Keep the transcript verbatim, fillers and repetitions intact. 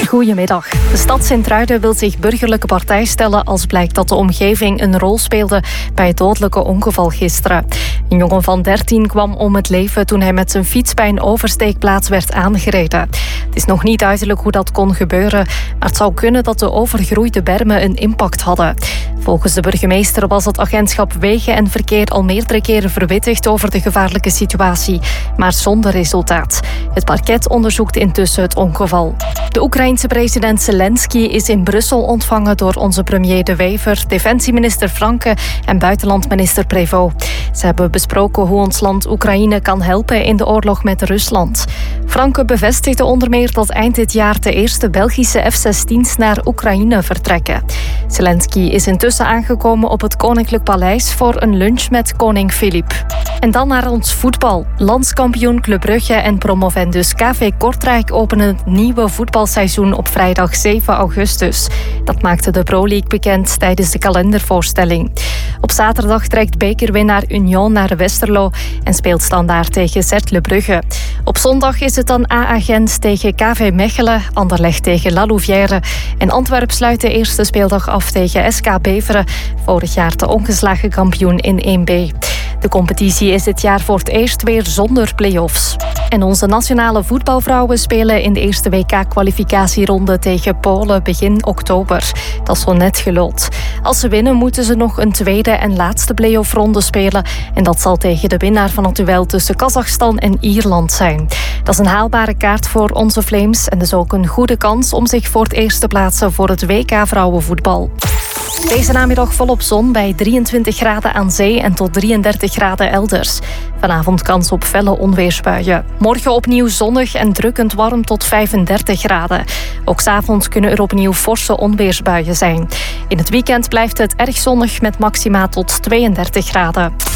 Goedemiddag. De stad Sint-Truiden wil zich burgerlijke partij stellen als blijkt dat de omgeving een rol speelde bij het dodelijke ongeval gisteren. Een jongen van dertien kwam om het leven toen hij met zijn fiets bij een oversteekplaats werd aangereden. Het is nog niet duidelijk hoe dat kon gebeuren, maar het zou kunnen dat de overgroeide bermen een impact hadden. Volgens de burgemeester was het agentschap Wegen en Verkeer al meerdere keren verwittigd over de gevaarlijke situatie, maar zonder resultaat. Het parket onderzoekt intussen het ongeval. De Oekraïense president Zelensky is in Brussel ontvangen door onze premier De Wever, defensieminister Franke en buitenlandminister Prévost. Ze hebben besproken hoe ons land Oekraïne kan helpen in de oorlog met Rusland. Franke bevestigde onder meer dat eind dit jaar de eerste Belgische F zestien's naar Oekraïne vertrekken. Zelensky is intussen aangekomen op het Koninklijk Paleis voor een lunch met koning Filip. En dan naar ons voetbal. Landskampioen Club Brugge en promovendus K V Kortrijk openen het nieuwe voetbalseizoen op vrijdag zeven augustus. Dat maakte de Pro League bekend tijdens de kalendervoorstelling. Op zaterdag trekt bekerwinnaar Union naar Westerlo en speelt Standaard tegen Cercle Brugge. Op zondag is het dan A A Gent tegen K V Mechelen, Anderlecht tegen La Louvière en Antwerp sluit de eerste speeldag af tegen S K Beveren, vorig jaar de ongeslagen kampioen in één B. De competitie is dit jaar voor het eerst weer zonder play-offs. En onze nationale voetbalvrouwen spelen in de eerste W K-kwalificatieronde tegen Polen begin oktober. Dat is zo net geluld. Als ze winnen moeten ze nog een tweede en laatste play-off-ronde spelen. En dat zal tegen de winnaar van het duel tussen Kazachstan en Ierland zijn. Dat is een haalbare kaart voor onze Flames en dus ook een goede kans om zich voor het eerst te plaatsen voor het W K vrouwenvoetbal. Deze namiddag volop zon bij drieëntwintig graden aan zee en tot drieëndertig graden elders. Vanavond kans op felle onweersbuien. Morgen opnieuw zonnig en drukkend warm tot vijfendertig graden. Ook 's avonds kunnen er opnieuw forse onweersbuien zijn. In het weekend blijft het erg zonnig met maxima tot tweeëndertig graden.